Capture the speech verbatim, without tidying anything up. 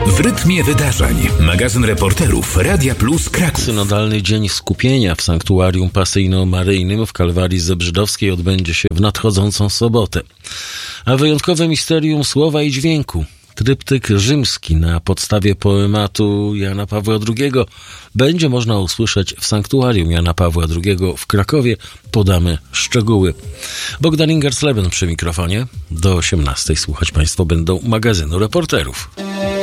W rytmie wydarzeń. Magazyn reporterów Radia Plus Kraków. Synodalny Dzień Skupienia w Sanktuarium Pasyjno-Maryjnym w Kalwarii Zebrzydowskiej odbędzie się w nadchodzącą sobotę. A wyjątkowe misterium słowa i dźwięku, tryptyk rzymski na podstawie poematu Jana Pawła drugiego, będzie można usłyszeć w Sanktuarium Jana Pawła drugiego w Krakowie. Podamy szczegóły. Bogdan Ingersleben przy mikrofonie. Do osiemnastej słuchać Państwo będą magazynu reporterów.